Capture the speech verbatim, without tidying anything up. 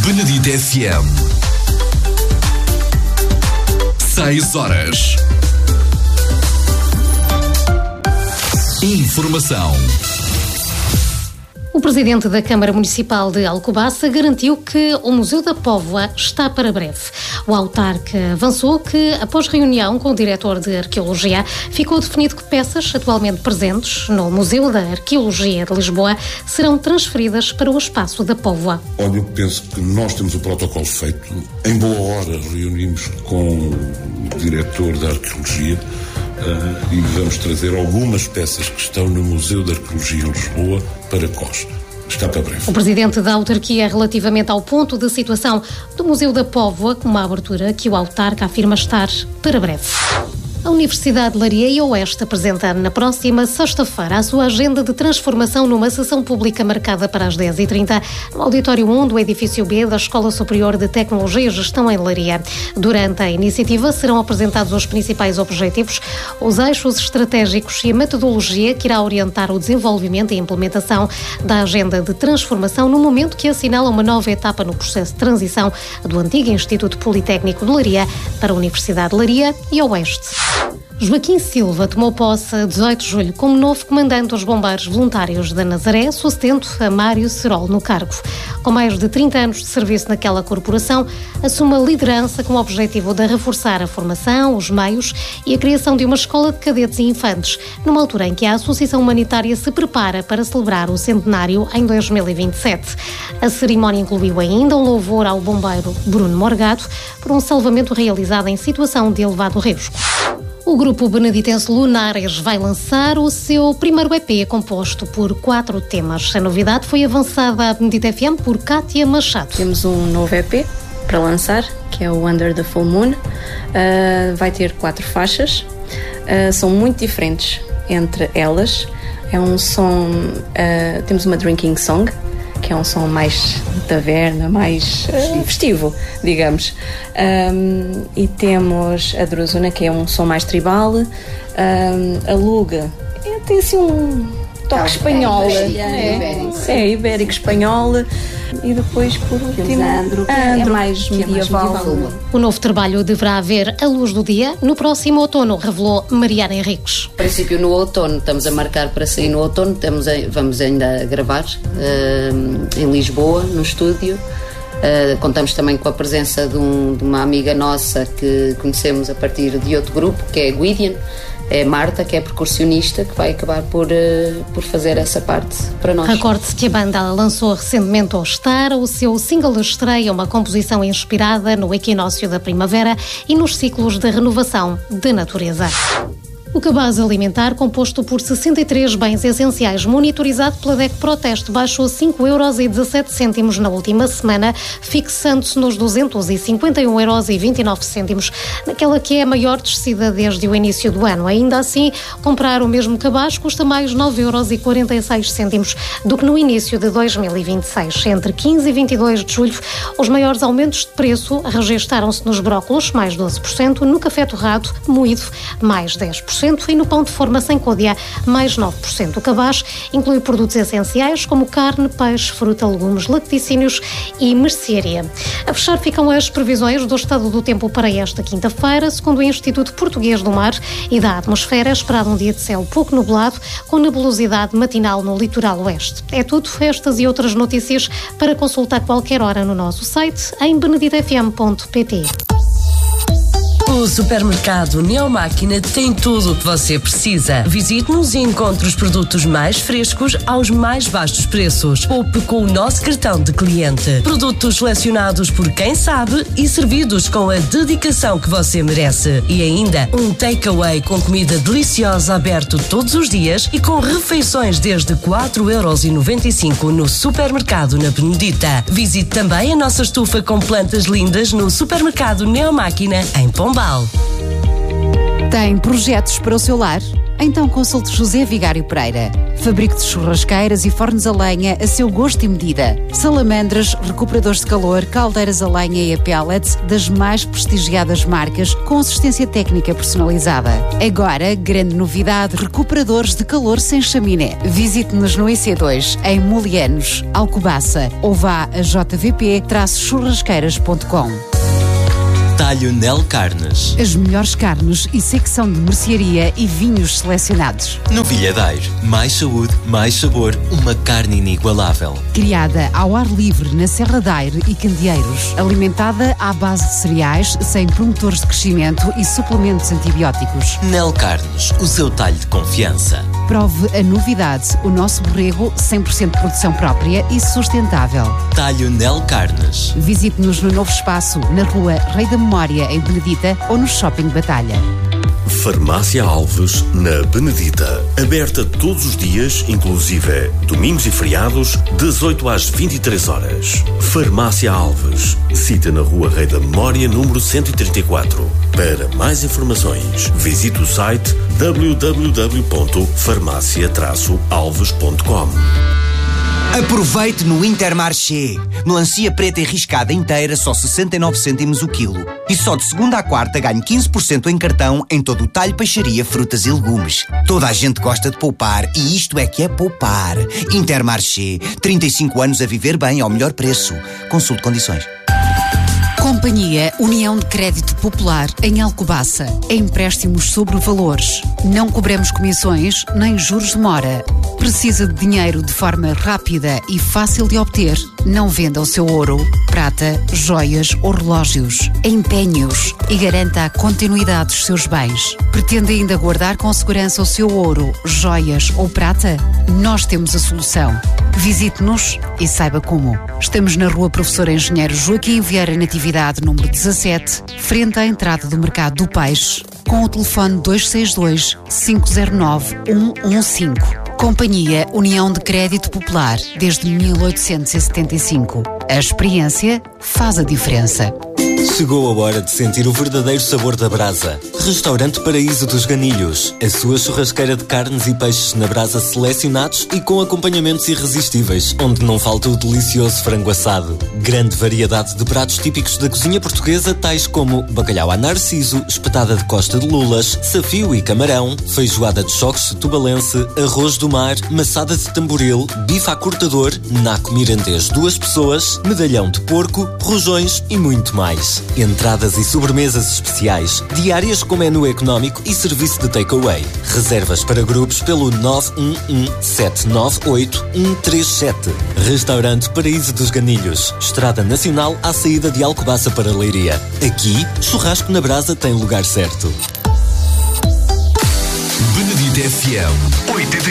Benedito F M. Seis horas. Informação. O presidente da Câmara Municipal de Alcobaça garantiu que o Museu da Póvoa está para breve. O autarca avançou que, após reunião com o diretor de Arqueologia, ficou definido que peças atualmente presentes no Museu da Arqueologia de Lisboa serão transferidas para o espaço da Póvoa. Olha, eu penso que nós temos o protocolo feito. Em boa hora reunimos com o diretor da Arqueologia Uh, e vamos trazer algumas peças que estão no Museu da Arqueologia em Lisboa para Costa. Está para breve. O presidente da autarquia, relativamente ao ponto de situação do Museu da Póvoa, com uma abertura que o autarca afirma estar para breve. A Universidade de Leiria e Oeste apresenta na próxima sexta-feira a sua agenda de transformação numa sessão pública marcada para as dez e trinta no Auditório um do Edifício B da Escola Superior de Tecnologia e Gestão em Leiria. Durante a iniciativa serão apresentados os principais objetivos, os eixos estratégicos e a metodologia que irá orientar o desenvolvimento e implementação da agenda de transformação no momento que assinala uma nova etapa no processo de transição do antigo Instituto Politécnico de Leiria para a Universidade de Leiria e Oeste. Joaquim Silva tomou posse a dezoito de julho como novo comandante dos Bombeiros Voluntários da Nazaré, sucedendo a Mário Serol no cargo. Com mais de trinta anos de serviço naquela corporação, assume a liderança com o objetivo de reforçar a formação, os meios e a criação de uma escola de cadetes e infantes, numa altura em que a Associação Humanitária se prepara para celebrar o centenário em dois mil e vinte e sete. A cerimónia incluiu ainda um louvor ao bombeiro Bruno Morgado por um salvamento realizado em situação de elevado risco. O grupo beneditense Lunares vai lançar o seu primeiro E P composto por quatro temas. A novidade foi avançada à Benedito F M por Cátia Machado. Temos um novo E P para lançar, que é o Under the Full Moon. Uh, vai ter quatro faixas. Uh, são muito diferentes entre elas. É um som... Uh, temos uma drinking song, que é um som mais taverna, mais uh, festivo, digamos. Um, e temos a Druzuna, que é um som mais tribal. Um, a Luga é, tem assim um toque é, espanhol. É, é, ibérico. É, ibérico espanhol. E depois, por último, a Andro, que Andro, é mais medieval. É mais medieval. O novo trabalho deverá ver a luz do dia no próximo outono, revelou Mariana Henriques. A princípio, no outono, estamos a marcar para sair no outono, estamos a, vamos ainda a gravar uh, em Lisboa, no estúdio. Uh, contamos também com a presença de, um, de uma amiga nossa que conhecemos a partir de outro grupo, que é a Guidian. É Marta, que é percussionista, que vai acabar por, uh, por fazer essa parte para nós. Recorde-se que a banda lançou recentemente ao Star o seu single de estreia, uma composição inspirada no equinócio da primavera e nos ciclos de renovação da natureza. O cabaz alimentar, composto por sessenta e três bens essenciais, monitorizado pela D E C Proteste, baixou cinco euros e dezassete cêntimos na última semana, fixando-se nos duzentos e cinquenta e um euros e vinte e nove cêntimos, naquela que é a maior descida desde o início do ano. Ainda assim, comprar o mesmo cabaz custa mais nove euros e quarenta e seis cêntimos do que no início de dois mil e vinte e seis. Entre quinze e vinte e dois de julho, os maiores aumentos de preço registaram-se nos brócolos, mais doze por cento, no café torrado, moído, mais dez por cento, e no pão de forma sem côdea, mais nove por cento. O cabaz inclui produtos essenciais como carne, peixe, fruta, legumes, laticínios e mercearia. A fechar ficam as previsões do estado do tempo para esta quinta-feira. Segundo o Instituto Português do Mar e da Atmosfera, é esperado um dia de céu pouco nublado, com nebulosidade matinal no litoral oeste. É tudo, estas e outras notícias para consultar qualquer hora no nosso site em benedito f m ponto p t. O supermercado Neomáquina tem tudo o que você precisa. Visite-nos e encontre os produtos mais frescos aos mais baixos preços. Poupe com o nosso cartão de cliente. Produtos selecionados por quem sabe e servidos com a dedicação que você merece. E ainda um takeaway com comida deliciosa aberto todos os dias e com refeições desde quatro euros e noventa e cinco no supermercado na Benedita. Visite também a nossa estufa com plantas lindas no supermercado Neomáquina em Pombal. Tem projetos para o seu lar? Então consulte José Vigário Pereira. Fabrico de churrasqueiras e fornos a lenha a seu gosto e medida. Salamandras, recuperadores de calor, caldeiras a lenha e a pellets das mais prestigiadas marcas com assistência técnica personalizada. Agora, grande novidade, recuperadores de calor sem chaminé. Visite-nos no I C dois, em Molianos, Alcobaça, ou vá a j v p churrasqueiras ponto com. Talho Nel Carnes. As melhores carnes e secção de mercearia e vinhos selecionados. Novilhadeiro. Mais saúde, mais sabor. Uma carne inigualável. Criada ao ar livre na Serra da Aire e Candeeiros. Alimentada à base de cereais, sem promotores de crescimento e suplementos antibióticos. Nel Carnes. O seu talho de confiança. Prove a novidade. O nosso borrego, cem por cento de produção própria e sustentável. Talho Nel Carnes. Visite-nos no novo espaço, na rua Rei da Memória, em Benedita, ou no Shopping Batalha. Farmácia Alves, na Benedita. Aberta todos os dias, inclusive domingos e feriados, das oito às vinte e três horas. Farmácia Alves. Cita na rua Rei da Memória, número cento e trinta e quatro. Para mais informações, visite o site w w w ponto farmácia traço alves ponto com. Aproveite no Intermarché. Melancia preta e riscada inteira, só sessenta e nove cêntimos o quilo. E só de segunda à quarta ganhe quinze por cento em cartão em todo o talho, peixaria, frutas e legumes. Toda a gente gosta de poupar e isto é que é poupar. Intermarché. trinta e cinco anos a viver bem ao melhor preço. Consulte condições. Companhia União de Crédito Popular em Alcobaça. Empréstimos sobre valores. Não cobramos comissões nem juros de mora. Precisa de dinheiro de forma rápida e fácil de obter? Não venda o seu ouro, prata, joias ou relógios. Empenhe-os e garanta a continuidade dos seus bens. Pretende ainda guardar com segurança o seu ouro, joias ou prata? Nós temos a solução. Visite-nos e saiba como. Estamos na Rua Professor Engenheiro Joaquim Vieira Natividade, número dezassete, frente à entrada do Mercado do Peixe, com o telefone dois seis dois, cinco zero nove, um um cinco. Companhia União de Crédito Popular, desde mil oitocentos e setenta e cinco. A experiência faz a diferença. Chegou a hora de sentir o verdadeiro sabor da brasa. Restaurante Paraíso dos Ganilhos. A sua churrasqueira de carnes e peixes na brasa selecionados e com acompanhamentos irresistíveis, onde não falta o delicioso frango assado. Grande variedade de pratos típicos da cozinha portuguesa, tais como bacalhau à narciso, espetada de costa de lulas, safio e camarão, feijoada de choques tubalense, arroz do mar, maçada de tamboril, bife à cortador, naco mirandês duas pessoas, medalhão de porco, rojões e muito mais. Entradas e sobremesas especiais, diárias com menu económico e serviço de takeaway. Reservas para grupos pelo nove um um, sete nove oito, um três sete. Restaurante Paraíso dos Ganilhos. Estrada Nacional à saída de Alcobaça para Leiria. Aqui, churrasco na brasa tem lugar certo. Benedita F M oitenta